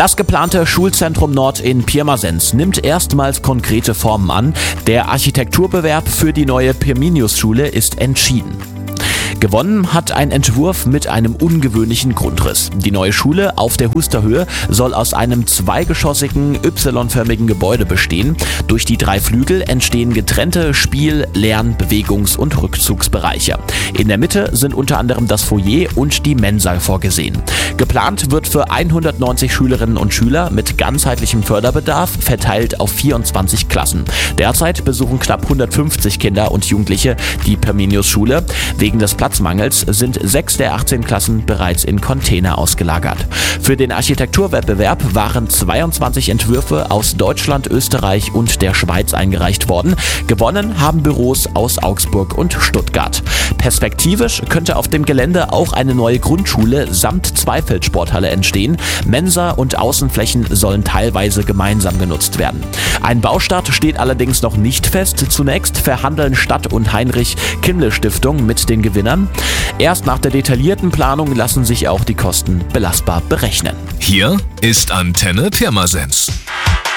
Das geplante Schulzentrum Nord in Pirmasens nimmt erstmals konkrete Formen an. Der Architekturbewerb für die neue Pirminius-Schule ist entschieden. Gewonnen hat ein Entwurf mit einem ungewöhnlichen Grundriss. Die neue Schule auf der Husterhöhe soll aus einem zweigeschossigen, Y-förmigen Gebäude bestehen. Durch die 3 Flügel entstehen getrennte Spiel-, Lern-, Bewegungs- und Rückzugsbereiche. In der Mitte sind unter anderem das Foyer und die Mensa vorgesehen. Geplant wird für 190 Schülerinnen und Schüler mit ganzheitlichem Förderbedarf, verteilt auf 24 Klassen. Derzeit besuchen knapp 150 Kinder und Jugendliche die Pirminius-Schule. Wegen des Platzmangels sind 6 der 18 Klassen bereits in Container ausgelagert. Für den Architekturwettbewerb waren 22 Entwürfe aus Deutschland, Österreich und der Schweiz eingereicht worden. Gewonnen haben Büros aus Augsburg und Stuttgart. Perspektivisch könnte auf dem Gelände auch eine neue Grundschule samt Zweifeldsporthalle entstehen. Mensa und Außenflächen sollen teilweise gemeinsam genutzt werden. Ein Baustart steht allerdings noch nicht fest. Zunächst verhandeln Stadt und Heinrich-Kimmle-Stiftung mit den Gewinnern. Erst nach der detaillierten Planung lassen sich auch die Kosten belastbar berechnen. Hier ist Antenne Pirmasens.